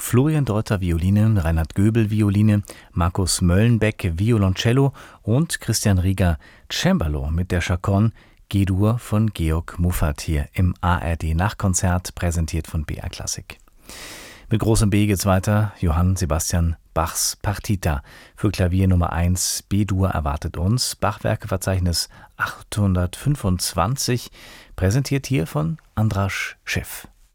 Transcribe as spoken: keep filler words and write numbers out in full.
Florian Deuter Violine, Reinhard Göbel Violine, Markus Möllenbeck Violoncello und Christian Rieger Cembalo mit der Chaconne G-Dur von Georg Muffat hier im A R D-Nachkonzert, präsentiert von B R Klassik. Mit großem B geht's weiter. Johann Sebastian Bachs Partita für Klavier Nummer eins B-Dur erwartet uns. Bachwerkeverzeichnis achthundertfünfundzwanzig, präsentiert hier von Andras Schiff.